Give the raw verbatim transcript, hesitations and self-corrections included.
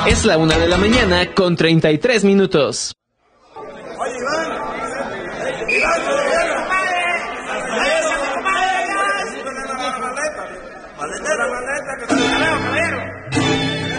Es la una de la mañana con treinta y tres minutos. Oye, Iván. Iván, compadre. Compadre. Maleta.